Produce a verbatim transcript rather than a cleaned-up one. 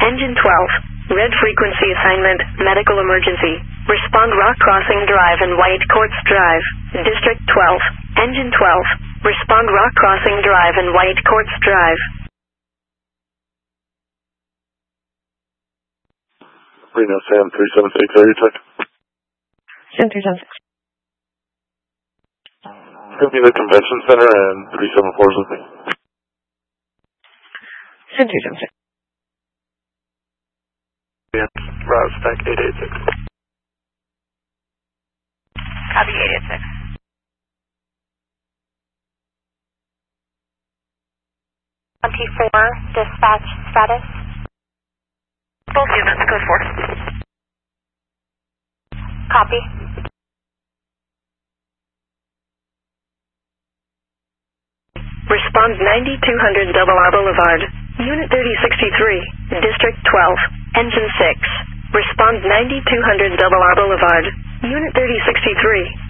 Engine twelve. Red frequency assignment, medical emergency. Respond Rock Crossing Drive and White Courts Drive. District twelve. Engine twelve. Respond Rock Crossing Drive and White Courts Drive. Reno Sam three seven six, area check. Sam three seven six. It's going to be the convention center and three seven four is with me. Sam three seven six. Route stack eight eight six. Copy eight eight six. twenty-four, dispatch status. Both units, code four. Copy. Respond ninety-two hundred Double R Boulevard. Unit thirty sixty-three, District twelve, Engine six. Respond ninety-two hundred Double R Boulevard. Unit thirty sixty-three.